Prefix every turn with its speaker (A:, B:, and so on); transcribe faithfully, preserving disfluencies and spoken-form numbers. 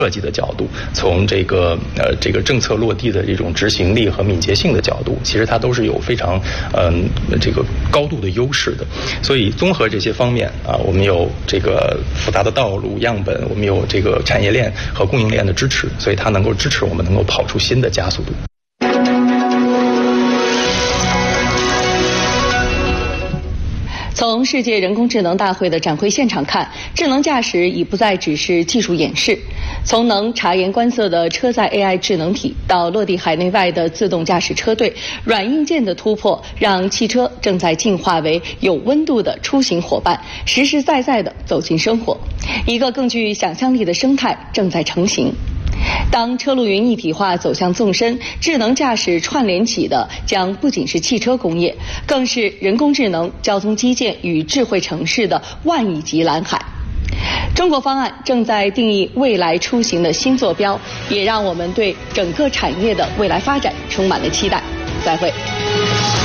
A: 设计的角度，从这个呃这个政策落地的这种执行力和敏捷性的角度，其实它都是有非常嗯、呃、这个高度的优势的。所以综合这些方面啊，我们有这个复杂的道路样本，我们有这个产业链和供应链的支持，所以它能够支持我们能够跑出新的加速度。
B: 从世界人工智能大会的展会现场看，智能驾驶已不再只是技术演示。从能察言观色的车载 A I 智能体，到落地海内外的自动驾驶车队，软硬件的突破让汽车正在进化为有温度的出行伙伴，实实在在地走进生活。一个更具想象力的生态正在成型。当车路云一体化走向纵深，智能驾驶串联起的将不仅是汽车工业，更是人工智能、交通基建与智慧城市的万亿级蓝海。中国方案正在定义未来出行的新坐标，也让我们对整个产业的未来发展充满了期待。再会。